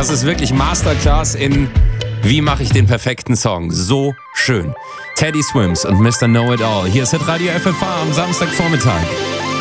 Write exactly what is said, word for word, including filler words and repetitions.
Das ist wirklich Masterclass in wie mache ich den perfekten Song. So schön. Teddy Swims und Mister Know It All. Hier ist Hitradio F F H am Samstagvormittag.